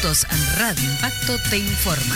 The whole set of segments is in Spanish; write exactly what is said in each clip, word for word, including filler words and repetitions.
minutos, Radio Impacto te informa.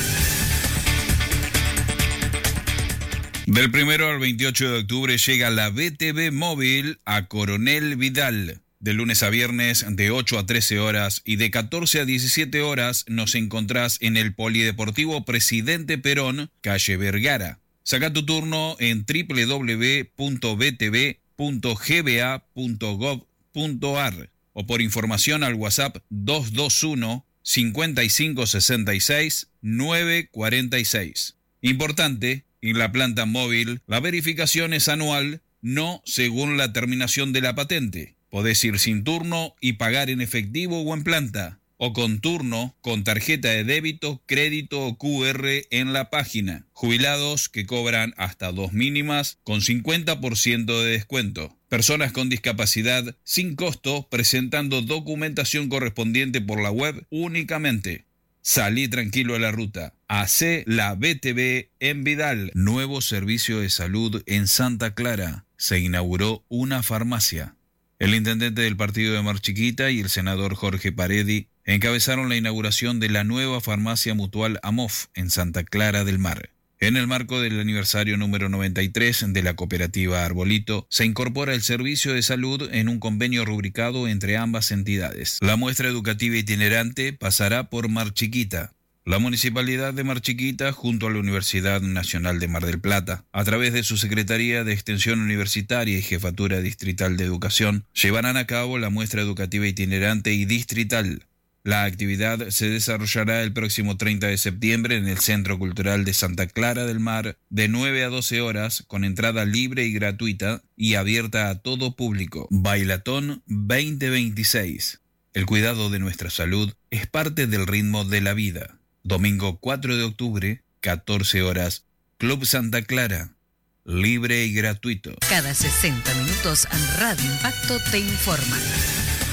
Del primero al veintiocho de octubre llega la B T V Móvil a Coronel Vidal. De lunes a viernes de ocho a trece horas y de catorce a diecisiete horas nos encontrás en el Polideportivo Presidente Perón, calle Vergara. Saca tu turno en doble u doble u doble u punto b t v punto g b a punto gov punto a r o por información al WhatsApp dos dos uno, cinco cinco seis seis, nueve cuatro seis. Importante, en la planta móvil la verificación es anual, no según la terminación de la patente. Podés ir sin turno y pagar en efectivo o en planta, o con turno, con tarjeta de débito, crédito o Q R en la página. Jubilados que cobran hasta dos mínimas con cincuenta por ciento de descuento. Personas con discapacidad sin costo presentando documentación correspondiente por la web únicamente. Salí tranquilo a la ruta. Hacé la B T V en Vidal. Nuevo servicio de salud en Santa Clara. Se inauguró una farmacia. El intendente del partido de Mar Chiquita y el senador Jorge Paredi encabezaron la inauguración de la nueva farmacia mutual AMOF en Santa Clara del Mar. En el marco del aniversario número noventa y tres de la cooperativa Arbolito, se incorpora el servicio de salud en un convenio rubricado entre ambas entidades. La muestra educativa itinerante pasará por Mar Chiquita. La Municipalidad de Mar Chiquita, junto a la Universidad Nacional de Mar del Plata, a través de su Secretaría de Extensión Universitaria y Jefatura Distrital de Educación, llevarán a cabo la muestra educativa itinerante y distrital. La actividad se desarrollará el próximo treinta de septiembre en el Centro Cultural de Santa Clara del Mar, de nueve a doce horas, con entrada libre y gratuita y abierta a todo público. Bailatón veinte veintiséis. El cuidado de nuestra salud es parte del ritmo de la vida. Domingo cuatro de octubre, catorce horas, Club Santa Clara, libre y gratuito. Cada sesenta minutos, Radio Impacto te informa.